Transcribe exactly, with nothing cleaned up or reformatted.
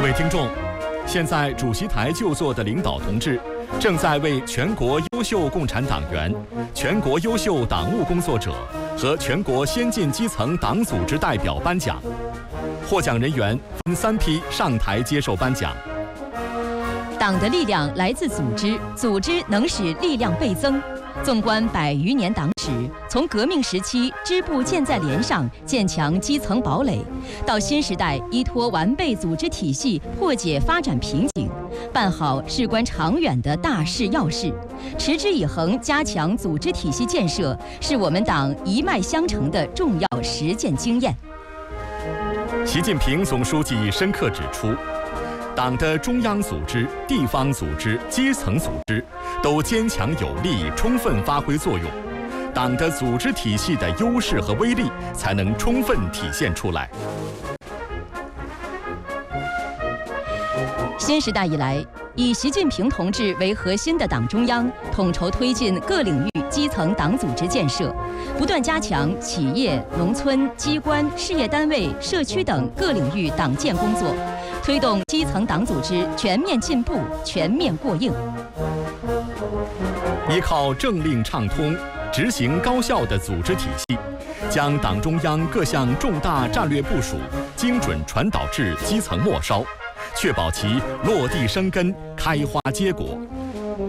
位听众，现在主席台就座的领导同志正在为全国优秀共产党员、全国优秀党务工作者和全国先进基层党组织代表颁奖。获奖人员分三批上台接受颁奖。 党的力量来自组织，组织能使力量倍增。纵观百余年党史，从革命时期支部建在连上，建强基层堡垒，到新时代依托完备组织体系破解发展瓶颈，办好事关长远的大事要事，持之以恒加强组织体系建设，是我们党一脉相承的重要实践经验。 习近平总书记深刻指出，党的中央组织、地方组织、基层组织都坚强有力，充分发挥作用，党的组织体系的优势和威力才能充分体现出来。 新时代以来，以习近平同志为核心的党中央统筹推进各领域基层党组织建设，不断加强企业、农村、机关、事业单位、社区等各领域党建工作，推动基层党组织全面进步、全面过硬。 依靠政令畅通、执行高效的组织体系，将党中央各项重大战略部署精准传导至基层末梢，确保其落地生根、开花结果。